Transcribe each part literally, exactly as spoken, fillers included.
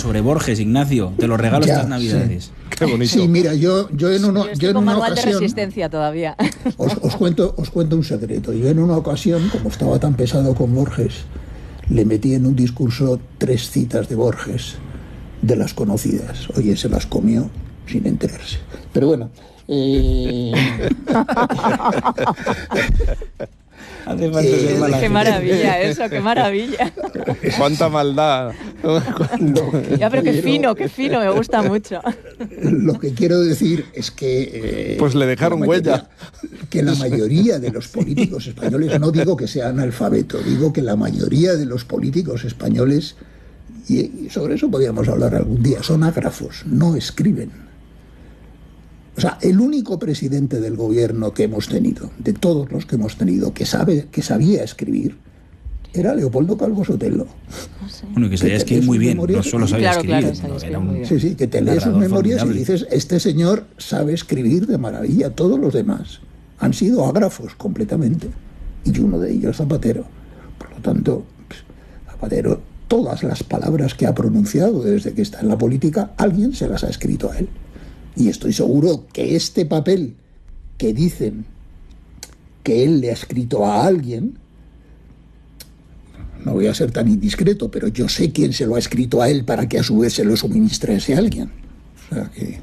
sobre Borges, Ignacio. Te lo regalo ya, estas Navidades. Sí. Qué bonito. Sí, mira, yo, yo en, uno, yo yo en una ocasión... de resistencia todavía. Os, os, cuento, os cuento un secreto. Yo en una ocasión, como estaba tan pesado con Borges, le metí en un discurso tres citas de Borges, de las conocidas. Oye, se las comió sin enterarse. Pero bueno... Eh... Hace falta eh, ser mala. Qué maravilla eso, qué maravilla. Cuánta maldad. Ya, pero qué fino, qué fino, me gusta mucho. Lo que quiero decir es que... Eh, pues le dejaron mayoría, huella. Que la mayoría de los políticos españoles, no digo que sean analfabetos, digo que la mayoría de los políticos españoles, y sobre eso podríamos hablar algún día, son ágrafos, no escriben. O sea, el único presidente del gobierno que hemos tenido, de todos los que hemos tenido, que sabe, que sabía escribir, era Leopoldo Calvo Sotelo. No sé. Bueno, que sabía escribir muy bien, no solo sabía claro, escribir. Claro, sabía escribir un, sí, sí, que te lees sus memorias formidable. Y dices, este señor sabe escribir de maravilla. Todos los demás han sido ágrafos completamente. Y uno de ellos Zapatero. Por lo tanto, pues, Zapatero, todas las palabras que ha pronunciado desde que está en la política, alguien se las ha escrito a él. Y estoy seguro que este papel que dicen que él le ha escrito a alguien, no voy a ser tan indiscreto, pero yo sé quién se lo ha escrito a él para que a su vez se lo suministre a ese alguien. O sea que...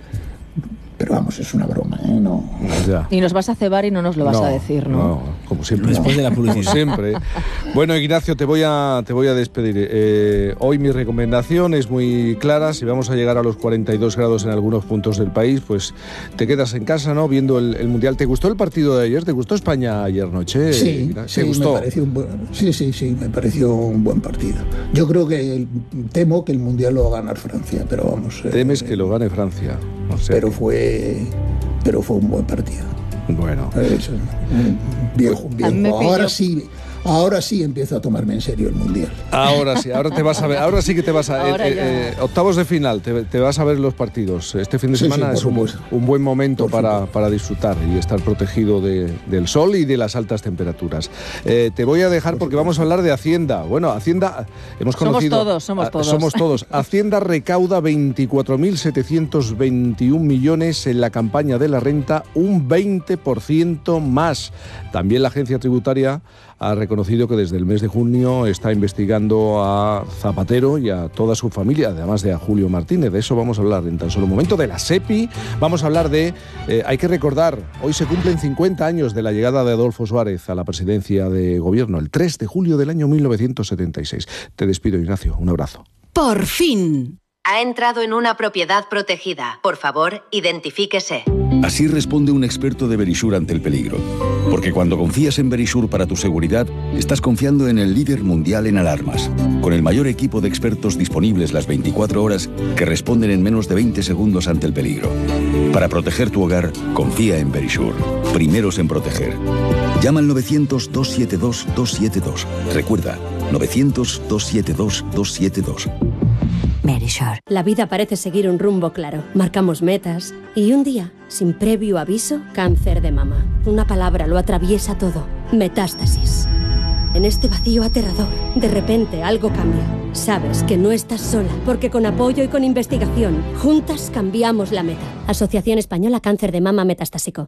Pero vamos, es una broma, ¿eh? No. Ya. Y nos vas a cebar y no nos lo vas no, a decir, ¿no? No, como siempre. Después de la publicidad. Como siempre. Bueno, Ignacio, te voy a, te voy a despedir. Eh, hoy mi recomendación es muy clara. Si vamos a llegar a los cuarenta y dos grados en algunos puntos del país, pues te quedas en casa, ¿no? Viendo el, el Mundial. ¿Te gustó el partido de ayer? ¿Te gustó España ayer noche? Sí, ¿Te sí, gustó? Me pareció un buen, sí, sí, sí, me pareció un buen partido. Yo creo que temo que el Mundial lo va a ganar Francia, pero vamos... Temes eh, que lo gane Francia. O sea, pero fue... pero fue un buen partido. Bueno. Es un viejo, viejo. Ahora sí, ahora sí empiezo a tomarme en serio el Mundial. Ahora sí, ahora te vas a ver, ahora sí que te vas a... Eh, eh, octavos de final, te, te vas a ver los partidos. Este fin de sí, semana sí, es un, un buen momento para, para disfrutar y estar protegido de, del sol y de las altas temperaturas. Eh, te voy a dejar porque vamos a hablar de Hacienda. Bueno, Hacienda, hemos conocido... Somos todos, somos todos. A, somos todos. Hacienda recauda veinticuatro mil setecientos veintiún millones en la campaña de la renta, un veinte por ciento más. También la agencia tributaria ha reconocido que desde el mes de junio está investigando a Zapatero y a toda su familia, además de a Julio Martínez. De eso vamos a hablar en tan solo un momento. De la SEPI, vamos a hablar de... Eh, hay que recordar, hoy se cumplen cincuenta años de la llegada de Adolfo Suárez a la presidencia de gobierno, el tres de julio del año mil novecientos setenta y seis. Te despido, Ignacio. Un abrazo. Por fin. Ha entrado en una propiedad protegida. Por favor, identifíquese. Así responde un experto de Verisure ante el peligro. Porque cuando confías en Verisure para tu seguridad, estás confiando en el líder mundial en alarmas, con el mayor equipo de expertos disponibles las veinticuatro horas que responden en menos de veinte segundos ante el peligro. Para proteger tu hogar, confía en Verisure. Primeros en proteger. Llama al novecientos, dos siete dos, dos siete dos. Recuerda, novecientos, dos siete dos, dos siete dos. Verisure. La vida parece seguir un rumbo claro. Marcamos metas y un día, sin previo aviso, cáncer de mama. Una palabra lo atraviesa todo. Metástasis. En este vacío aterrador, de repente algo cambia. Sabes que no estás sola, porque con apoyo y con investigación, juntas cambiamos la meta. Asociación Española Cáncer de Mama Metastásico.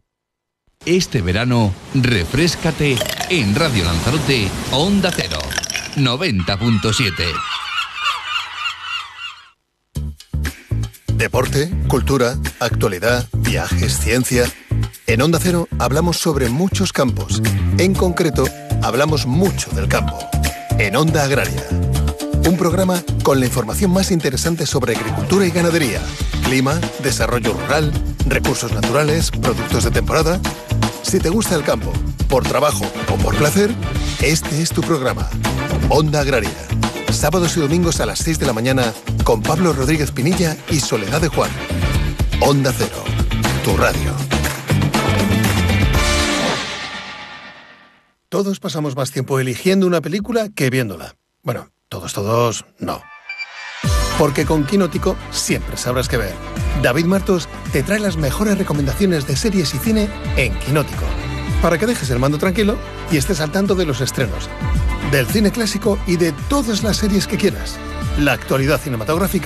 Este verano, refréscate en Radio Lanzarote, Onda Cero, noventa punto siete. Deporte, cultura, actualidad, viajes, ciencia... En Onda Cero hablamos sobre muchos campos. En concreto, hablamos mucho del campo. En Onda Agraria. Un programa con la información más interesante sobre agricultura y ganadería, clima, desarrollo rural, recursos naturales, productos de temporada. Si te gusta el campo, por trabajo o por placer, este es tu programa. Onda Agraria. Sábados y domingos a las seis de la mañana con Pablo Rodríguez Pinilla y Soledad de Juan. Onda Cero, tu radio. Todos pasamos más tiempo eligiendo una película que viéndola. Bueno, todos, todos, no. Porque con Quinótico siempre sabrás qué ver. David Martos te trae las mejores recomendaciones de series y cine en Quinótico. Para que dejes el mando tranquilo y estés al tanto de los estrenos, del cine clásico y de todas las series que quieras. La actualidad cinematográfica